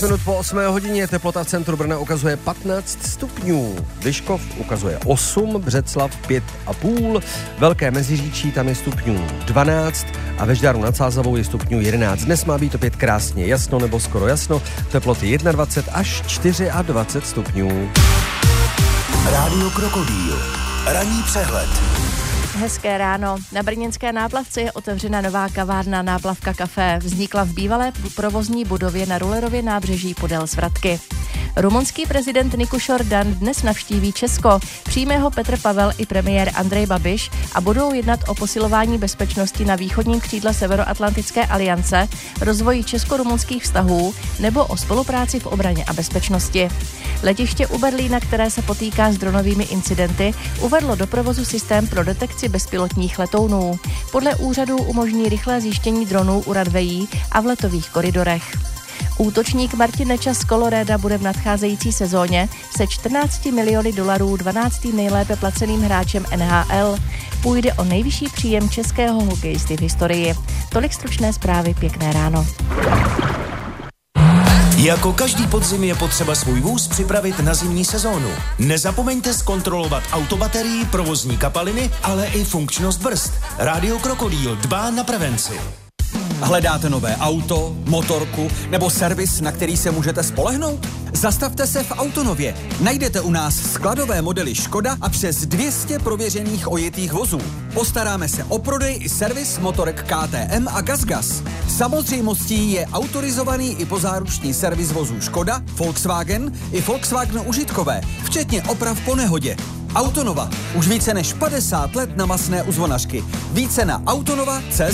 Minut po 8 hodině teplota v centru Brna ukazuje 15 stupňů. Vyškov ukazuje 8, Břeclav 5,5, Velké Meziříčí tam je stupňů 12 a ve Žďáru nad Sázavou je stupňů 11. Dnes má být opět krásně jasno nebo skoro jasno, teploty 21 až 24 stupňů. Rádio Krokodýl. Ranní přehled. Hezké ráno. Na brněnské Náplavce je otevřena nová kavárna Náplavka Café. Vznikla v bývalé provozní budově na Rullerově nábřeží podél Svratky. Rumunský prezident Nikušor Dan dnes navštíví Česko. Přijme ho Petr Pavel i premiér Andrej Babiš a budou jednat o posilování bezpečnosti na východním křídle Severoatlantické aliance, rozvoji česko-rumunských vztahů nebo o spolupráci v obraně a bezpečnosti. Letiště u Berlína, které se potýká s dronovými incidenty, uvedlo do provozu systém pro detekci bezpilotních letounů. Podle úřadů umožní rychlé zjištění dronů u runwayi a v letových koridorech. Útočník Martin Nečas z Colorada bude v nadcházející sezóně se 14 miliony dolarů 12. nejlépe placeným hráčem NHL. Půjde o nejvyšší příjem českého hokejisty v historii. Tolik stručné zprávy, pěkné ráno. Jako každý podzim je potřeba svůj vůz připravit na zimní sezónu. Nezapomeňte zkontrolovat autobaterii, provozní kapaliny, ale i funkčnost brzd. Rádio Krokodýl dbá na prevenci. Hledáte nové auto, motorku nebo servis, na který se můžete spolehnout? Zastavte se v Autonově. Najdete u nás skladové modely Škoda a přes 200 prověřených ojetých vozů. Postaráme se o prodej i servis motorek KTM a GazGaz. Samozřejmostí je autorizovaný i pozáruční servis vozů Škoda, Volkswagen i Volkswagen užitkové, včetně oprav po nehodě. Autonova. Už více než 50 let na masné uzvonařky. Více na autonova.cz.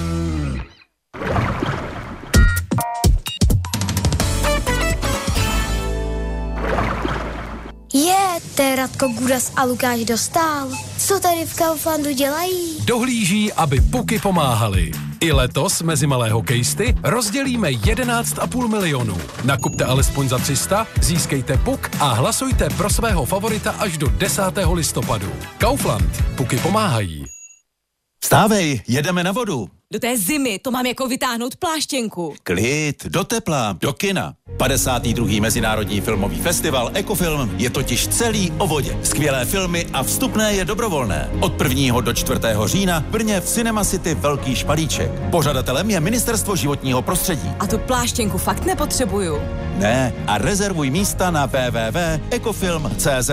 To je Radko Gudas a Lukáš Dostál. Co tady v Kauflandu dělají? Dohlíží, aby puky pomáhaly. I letos mezi malé hokejisty rozdělíme 11,5 milionů. Nakupte alespoň za 300, získejte puk a hlasujte pro svého favorita až do 10. listopadu. Kaufland. Puky pomáhají. Vstávej, jedeme na vodu. Do té zimy to mám jako vytáhnout pláštěnku. Klid, do tepla, do kina. 52. Mezinárodní filmový festival Ekofilm je totiž celý o vodě. Skvělé filmy a vstupné je dobrovolné. Od 1. do 4. října v Brně v Cinema City Velký Špalíček. Pořadatelem je Ministerstvo životního prostředí. A tu pláštěnku fakt nepotřebuju. Ne, a rezervuj místa na www.ekofilm.cz.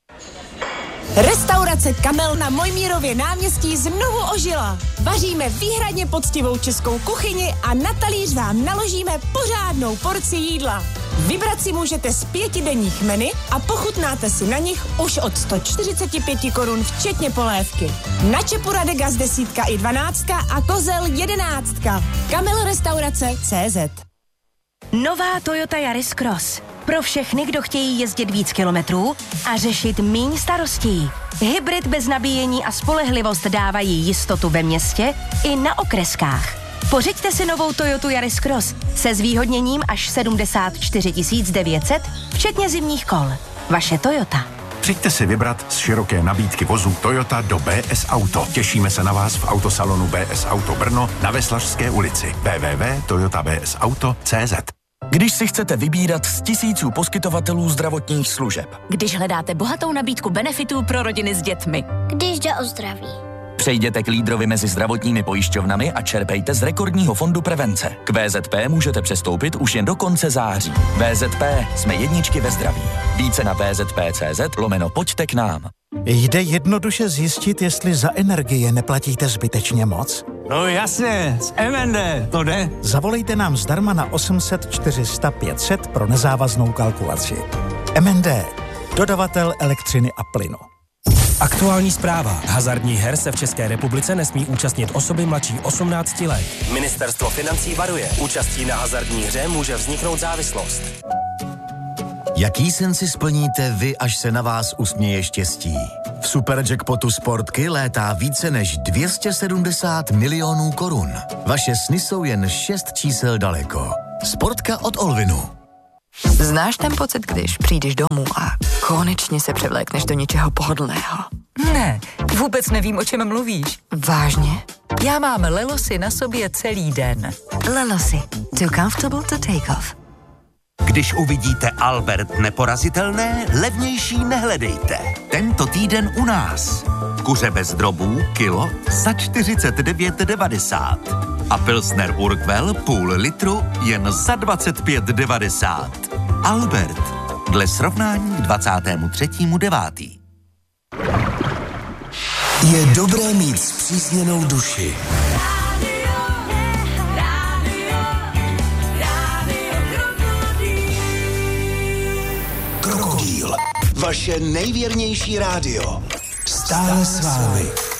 Restaurace Kamel na Mojmírově náměstí znovu ožila. Vaříme výhradně poctivou českou kuchyni a na talíř vám naložíme pořádnou porci jídla. Vybrat si můžete z 5denních menu a pochutnáte si na nich už od 145 korun včetně polévky. Na čepura de gas 10 i 12 a kozel 11. Kamel restaurace CZ. Nová Toyota Yaris Cross. Pro všechny, kdo chtějí jezdit víc kilometrů a řešit míň starostí. Hybrid bez nabíjení a spolehlivost dávají jistotu ve městě i na okreskách. Pořiďte si novou Toyotu Yaris Cross se zvýhodněním až 74 900, včetně zimních kol. Vaše Toyota. Přijďte si vybrat z široké nabídky vozů Toyota do BS Auto. Těšíme se na vás v autosalonu BS Auto Brno na Veslařské ulici. www.toyotabsauto.cz. Když si chcete vybírat z tisíců poskytovatelů zdravotních služeb. Když hledáte bohatou nabídku benefitů pro rodiny s dětmi. Když jde o zdraví. Přejděte k lídrovi mezi zdravotními pojišťovnami a čerpejte z rekordního fondu prevence. K VZP můžete přestoupit už jen do konce září. VZP, jsme jedničky ve zdraví. Více na vzp.cz/pojďte k nám. Jde jednoduše zjistit, jestli za energie neplatíte zbytečně moc? No jasně, z MND, to jde. Zavolejte nám zdarma na 800 400 500 pro nezávaznou kalkulaci. MND, dodavatel elektřiny a plynu. Aktuální zpráva. Hazardních her se v České republice nesmí účastnit osoby mladší 18 let. Ministerstvo financí varuje. Účastí na hazardní hře může vzniknout závislost. Jaký sen si splníte vy, až se na vás usměje štěstí? V Superjackpotu Sportky létá více než 270 milionů korun. Vaše sny jsou jen 6 čísel daleko. Sportka od Olvinu. Znáš ten pocit, když přijdeš domů a konečně se převlékneš do něčeho pohodlného? Ne, vůbec nevím, o čem mluvíš. Vážně? Já mám Lelosy na sobě celý den. Lelosy. Too comfortable to take off. Když uvidíte Albert neporazitelné, levnější nehledejte. Tento týden u nás. Kuře bez drobů, kilo za 49,90. A Pilsner Urquell půl litru jen za 25,90. Albert. Dle srovnání k 23.9. Je dobré mít spřízněnou duši. Krokodýl. Vaše nejvěrnější rádio. Stále s vámi.